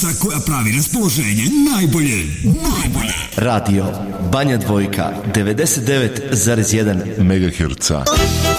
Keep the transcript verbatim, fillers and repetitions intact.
Emisija koja pravi raspoloženje najbolje, najbolje. Radio Banja Dvojka, devedeset devet zarez jedan megaherca.